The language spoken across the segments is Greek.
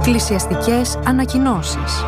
Εκκλησιαστικές ανακοινώσεις.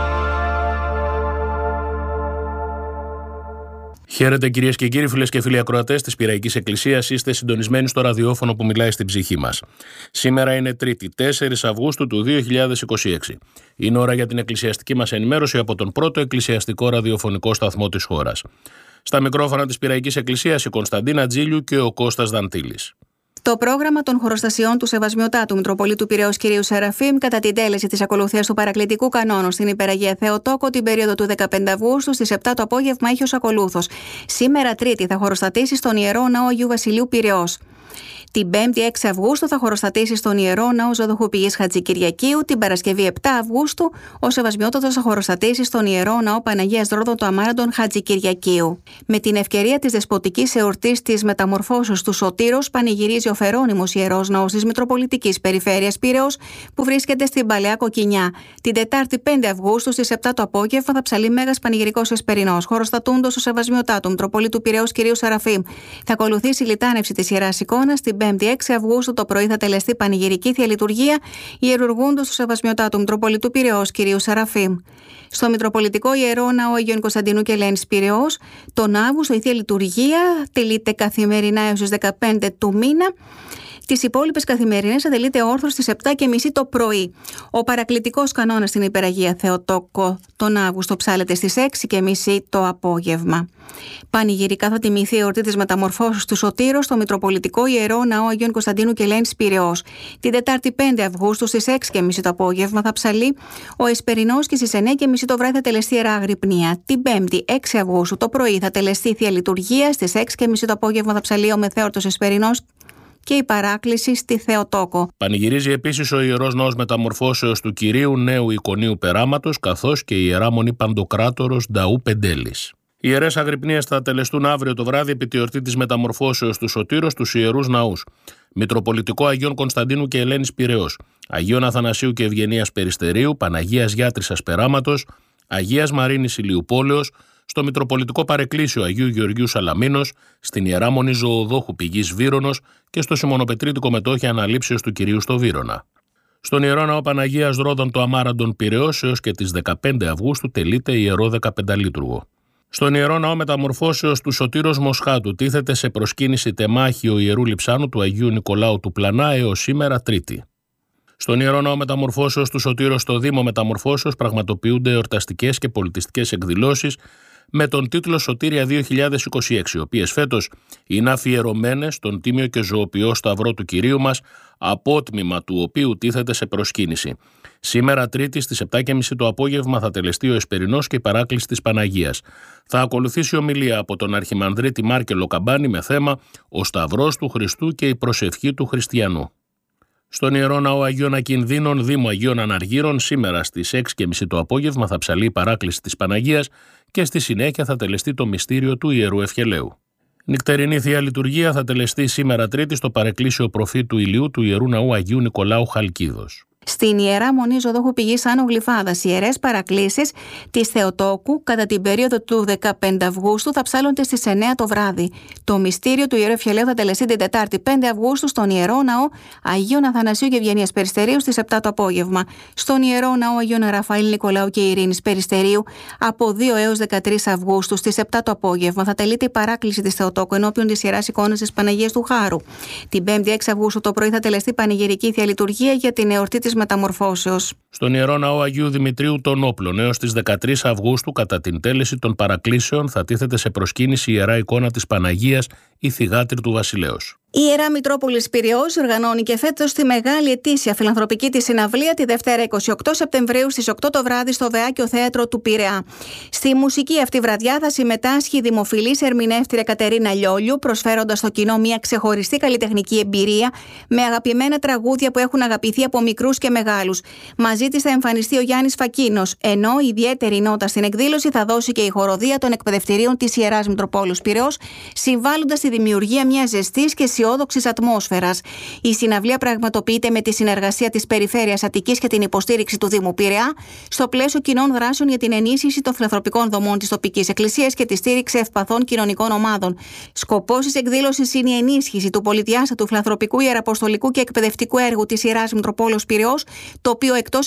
Χαίρετε κυρίες και κύριοι, φίλες και φίλοι ακροατές της Πειραϊκής Εκκλησίας. Είστε συντονισμένοι στο ραδιόφωνο που μιλάει στην ψυχή μας. Σήμερα είναι Τρίτη, 4 Αυγούστου του 2026. Είναι ώρα για την εκκλησιαστική μας ενημέρωση από τον πρώτο εκκλησιαστικό ραδιοφωνικό σταθμό της χώρας. Στα μικρόφωνα της Πειραϊκής Εκκλησίας η Κωνσταντίνα Τζίλιου και ο Κώστας Δαντήλης. Το πρόγραμμα των χωροστασιών του Σεβασμιωτάτου Μητροπολίτου Πειραιώς κ. Σεραφείμ κατά την τέλεση της ακολουθίας του παρακλητικού κανόνου στην Υπεραγία Θεοτόκο την περίοδο του 15 Αυγούστου στις 7 το απόγευμα έχει ως ακολούθως. Σήμερα Τρίτη θα χωροστατήσει στον Ιερό Ναό Αγίου Βασιλείου Πειραιώς. Την 5η 6 Αυγούστου θα χωροστατήσει στον Ιερό Ναό Ζωδοχού Πηγής Χατζικυριακίου. Την Παρασκευή 7 Αυγούστου ο Σεβασμιότατος θα χωροστατήσει στον Ιερό Ναό Παναγίας Ρόδων του Αμάραντον Χατζικυριακίου. Με την ευκαιρία της δεσποτικής εορτής της Μεταμορφώσεως του Σωτήρος, πανηγυρίζει ο Φερόνιμος Ιερός Ναός της Μητροπολιτικής Περιφέρειας Πειραιώς, που βρίσκεται στην Παλαιά Κοκκινιά. Την Τετάρτη 5 Αυγούστου στις 7 το απόγευμα θα ψαλεί μέγας πανηγυρικός εσπερινός, χωροστατούντος ο Σεβασμιωτάτου Μητροπολίτου Πειραιώς κ. Σεραφείμ. Θα ακολουθήσει η λιτάνευση της Ιεράς Εικόνας. Την 5η 6 Αυγούστου το πρωί θα τελεστεί πανηγυρική θεία λειτουργία ιερουργούντος του Σεβασμιωτάτου Μητροπολιτού Πειραιώς κ. Σεραφείμ. Στο Μητροπολιτικό Ιερό Ναό Αγίων Κωνσταντίνου και Ελένης Πειραιώς, τον Αύγουστο η θεία λειτουργία τελείται καθημερινά έως τις 15 του μήνα. Τις υπόλοιπες καθημερινές θα τελείται όρθος στις 7:30 το πρωί. Ο παρακλητικός κανόνας στην Υπεραγία Θεοτόκο τον Αύγουστο ψάλεται στις 6:30 το απόγευμα. Πανηγυρικά θα τιμηθεί η εορτή της Μεταμορφώσεως του Σωτήρος στο Μητροπολιτικό Ιερό Ναό Αγίων Κωνσταντίνου και Ελένης Πειραιώς. Την Τετάρτη 5 Αυγούστου στις 6:30 το απόγευμα θα ψαλεί ο Εσπερινός και στις 9:30 το βράδυ θα τελεστεί Ιερά Αγρυπνία. Την 5η 6 Αυγούστου το πρωί θα τελεστεί θεία λειτουργία. Στις 6:30 το απόγευμα θα ψαλεί ο Μεθέορτος Εσπερινός και η παράκληση στη Θεοτόκο. Πανηγυρίζει επίσης ο Ιερός Ναός Μεταμορφώσεως του Κυρίου Νέου Εικονίου Περάματος, καθώς και η Ιερά Μονή Παντοκράτορος Νταού Πεντέλης. Οι ιερές αγρυπνίες θα τελεστούν αύριο το βράδυ επί τη εορτή της Μεταμορφώσεως του Σωτήρος στους Ιερούς Ναούς. Μητροπολιτικό Αγίων Κωνσταντίνου και Ελένης Πειραιώς, Αγίων Αθανασίου και Ευγενίας Περιστερίου, Παναγίας Γιάτρισσας Περάματος, Αγίας Μαρίνης Ηλιουπόλεως, στο Μητροπολιτικό Παρεκκλήσιο Αγίου Γεωργίου Σαλαμίνος, στην Ιερά Μονή Ζωοδόχου Πηγής Βύρωνος και στο Σιμωνοπετρίτικο Μετόχι Αναλήψεως του Κυρίου στο Βύρωνα. Στον Ιερό Ναό Παναγίας Ρόδων του Αμάραντον Πειραιώς έως και τις 15 Αυγούστου τελείται Ιερό 15λίτουργο. Στον Ιερό Ναό Μεταμορφώσεως του Σωτήρος Μοσχάτου τίθεται σε προσκύνηση τεμάχιο Ιερού Λειψάνου του Αγίου Νικολάου του Πλανά έως σήμερα Τρίτη. Στον Ιερό Ναό Μεταμορφώσεως του Σωτήρος στο Δήμο Μεταμορφώσεως πραγματοποιούνται εορταστικές και πολιτιστικές εκδηλώσεις με τον τίτλο Σωτήρια 2026, οι οποίες φέτος είναι αφιερωμένες στον τίμιο και ζωοποιό Σταυρό του Κυρίου μας, απότμημα του οποίου τίθεται σε προσκύνηση. Σήμερα Τρίτη στις 7:30 το απόγευμα θα τελεστεί ο Εσπερινός και η παράκληση της Παναγίας. Θα ακολουθήσει ομιλία από τον Αρχιμανδρίτη Μάρκελο Καμπάνη με θέμα «Ο Σταυρός του Χριστού και η προσευχή του Χριστιανού». Στον Ιερό Ναό Αγίων Ακινδύνων Δήμου Αγίων Αναργύρων σήμερα στις 6:30 το απόγευμα θα ψαλεί η παράκληση της Παναγίας και στη συνέχεια θα τελεστεί το μυστήριο του Ιερού Ευχελαίου. Νυχτερινή θεία λειτουργία θα τελεστεί σήμερα Τρίτη στο παρεκκλήσιο προφήτου Ηλιού του Ιερού Ναού Αγίου Νικολάου Χαλκίδος. Στην Ιερά Μονή Ζωδόχου Πηγής Άνω Γλυφάδας, οι ιερές παρακλήσεις της Θεοτόκου κατά την περίοδο του 15 Αυγούστου θα ψάλλονται στις 9 το βράδυ. Το μυστήριο του Ιερού Ευχελαίου θα τελεστεί την Τετάρτη 5 Αυγούστου στον Ιερό Ναό Αγίων Αθανασίου και Ευγενίας Περιστερίου στις 7 το απόγευμα. Στον Ιερό Ναό Αγίων Ραφαήλ Νικολάου και Ειρήνης Περιστερίου από 2 έως 13 Αυγούστου στις 7 το απόγευμα θα τελείται η παράκληση της Θεοτόκου ενώπιον της Ιεράς Εικόνας της Παναγίας του Χάρου. Την 5η 6 Αυγούστου το πρωί θα τελεστεί πανηγυρική θεία λειτουργία για την εορτή της Μεταμορφώσεως. Στον Ιερό Ναό Αγίου Δημητρίου των Όπλων έως τις 13 Αυγούστου κατά την τέλεση των παρακλήσεων θα τίθεται σε προσκύνηση η Ιερά Εικόνα της Παναγίας, η θυγάτρη του Βασιλέως. Η Ιερά Μητρόπολης Πειραιώς οργανώνει και φέτος τη μεγάλη ετήσια φιλανθρωπική της συναυλία τη Δευτέρα 28 Σεπτεμβρίου στις 8 το βράδυ στο Βεάκιο Θέατρο του Πειραιά. Στη μουσική αυτή βραδιά θα συμμετάσχει η δημοφιλής ερμηνεύτρια Κατερίνα Λιόλιου, προσφέροντας στο κοινό μια ξεχωριστή καλλιτεχνική εμπειρία με αγαπημένα τραγούδια που έχουν αγαπηθεί από μικρούς και μεγάλους. Μαζί της θα εμφανιστεί ο Γιάννης Φακίνος, ενώ ιδιαίτερη νότα στην εκδήλωση θα δώσει και η χοροδία των εκπαιδευτηρίων της Ιεράς Μητροπόλεως Πειραιώς, συμβάλλοντας στη δημιουργία μιας ζεστής και αισιόδοξης ατμόσφαιρας. Η συναυλία πραγματοποιείται με τη συνεργασία της Περιφέρειας Αττικής και την υποστήριξη του Δήμου Πειραιά, στο πλαίσιο κοινών δράσεων για την ενίσχυση των φιλανθρωπικών δομών της τοπικής εκκλησίας και τη στήριξη ευπαθών κοινωνικών ομάδων. Σκοπός της εκδήλωσης είναι η ενίσχυση του πολυδιάστατου φιλανθρωπικού, ιεραποστολικού και εκπαιδευτικού έργου της Ιεράς Μητροπόλεως Πειραιώς, το οποίο εκτός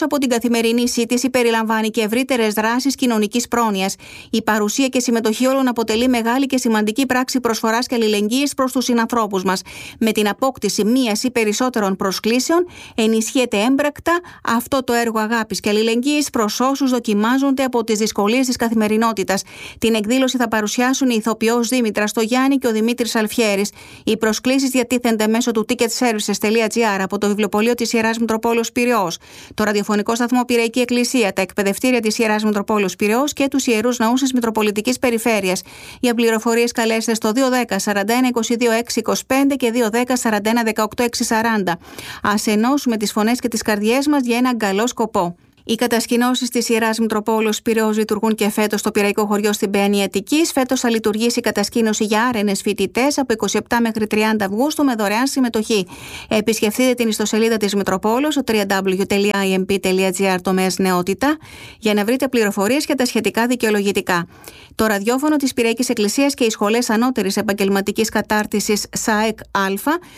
από την καθημερινή σύντηση περιλαμβάνει και ευρύτερες δράσεις κοινωνικής πρόνοιας. Η παρουσία και συμμετοχή όλων αποτελεί μεγάλη και σημαντική πράξη προσφοράς και αλληλεγγύης προς τους συνανθρώπους μας. Με την απόκτηση μίας ή περισσότερων προσκλήσεων, ενισχύεται έμπρακτα αυτό το έργο αγάπης και αλληλεγγύης προς όσους δοκιμάζονται από τις δυσκολίες της καθημερινότητας. Την εκδήλωση θα παρουσιάσουν η ηθοποιός Δήμητρα Στογιάννη και ο Δημήτρης Αλφιέρης. Οι προσκλήσεις διατίθενται μέσω του ticketservices.gr από το βιβλιοπωλείο της Ιεράς Μητροπόλεως Πειραιώς, το ραδιοφωνικό σταθμό Πειραϊκή Εκκλησία, τα εκπαιδευτήρια της Ιεράς Μητροπόλεως Πειραιώς και τους Ιερούς Ναούς της Μητροπολιτικής Περιφέρειας. Για πληροφορίες καλέστε στο 210 41 22 625 και 210 41 18 640. Ας ενώσουμε τις φωνές και τις καρδιές μας για έναν καλό σκοπό. Οι κατασκηνώσεις της Ιεράς Μητροπόλεως Πειραιώς λειτουργούν και φέτος στο Πειραϊκό Χωριό στην Παιανή Αττικής. Φέτος θα λειτουργήσει η κατασκήνωση για άρενες φοιτητές από 27 μέχρι 30 Αυγούστου με δωρεάν συμμετοχή. Επισκεφτείτε την ιστοσελίδα της Μητροπόλεως στο www.imp.gr τομέας νεότητα για να βρείτε πληροφορίες για τα σχετικά δικαιολογητικά. Το ραδιόφωνο της Πειραϊκής Εκκλησίας και οι σχολές ανώτερης επαγγελματικής κατάρτισης ΣΑΕΚ Α